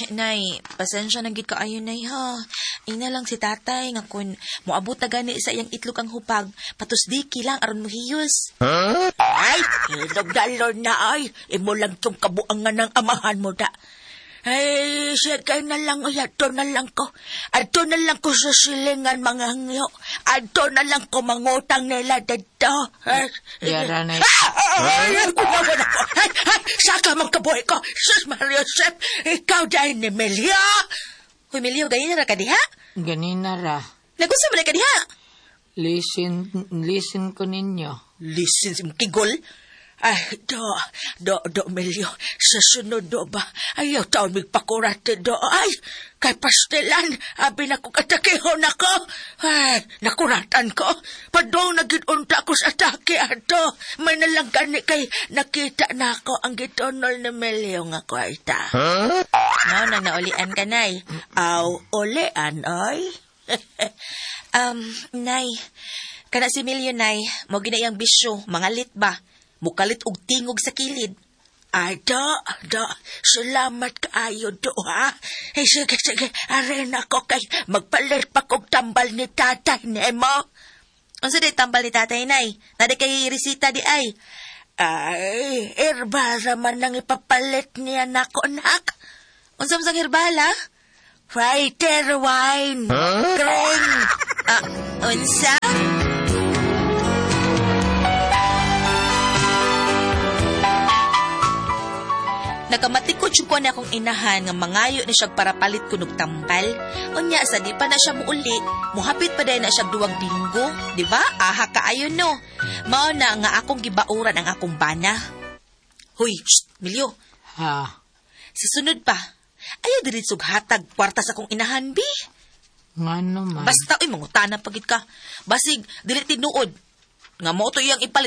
Nay, pasensya na gid kaayo nay ha. Ina lang si tatay nga kun moabot na gani sa iyang itlog ang hupag, patusdiki lang aron mohiyos. Ay, hinagdalor na ay. Imo lang tong kabuangan ng amahan mo da. Ay, sige na lang, ay, ato na lang ko. Ato na lang ko sa silingan mga ngyo. Ato na lang ko mangutang nila dito. Yara na. Ay, kumawa na ko. Ay, saka mga kabuhay ko. Sus Mario Sep, ikaw dahil ni Melia. Huy, Milyo, ganyan na ka diha? Ganina ra. Nagusa mo na ka diha? Listen ko ninyo. Listen, si Kigol. Ay, do, Melio. Sa sunod do ba? Ayaw taon magpakurate do. Ay, kay pastelan. Abi na ko katakihon ako. Ay, nakuratan ko. Padong nagidunta ko sa atake ato. May nalang gani kay nakita na ako ang gitonol ni Melio nga ko ay ta. No, nang naulian ka, nay. Aw, ulian, ay. Nay, kana si Milyo, nay, mo ginayang bisyo, mangalit ba? Mukalit og tingog sa kilid. Ay, do. Salamat kaayo do, ha? Ay, sige. Arena ko kay magpalit pa kong tambal ni tatay nemo. Unsa day tambal ni tatay, nay? Nade kay resita di ay. Ay, herbara man nang ipapalit niya nako, nak. Unsa man sang herbala? Fighter wine. Green. Unsa? Nakamatikod siya ko na akong inahan nga mangayo ni siya para palit ko ng tambal. Unya, sa di pa na siya muuli, muhapit pa dahil na siya 2 linggo. Diba? Aha kaayo no. Mao na nga akong gibauran ang akong bana. Huy, Milyo. Ha? Sa sunod pa, ayaw diritsog hatag kwarta sa akong inahan, bi. Nga naman. Basta, mangutana pagit ka. Basig, dili tinuod. Nga mo to iyang ipalit